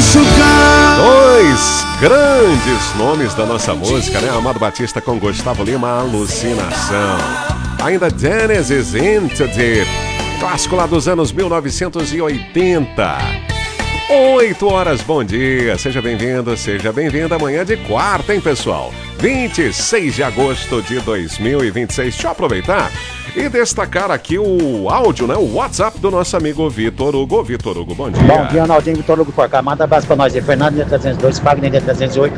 Dois grandes nomes da nossa música, né? Amado Batista com Gustavo Lima, Alucinação. Ainda Genesis Into Deep, clássico lá dos anos 1980. 8 horas, bom dia, seja bem-vindo, seja bem-vinda. Amanhã de quarta, hein, pessoal? 26 de agosto de 2026. Deixa eu aproveitar e destacar aqui o áudio, né? O WhatsApp do nosso amigo Vitor Hugo. Vitor Hugo, bom dia. Bom dia, Ronaldinho, Vitor Hugo por cá. Manda abraço pra nós aí. Fernando D302, Fagner D308,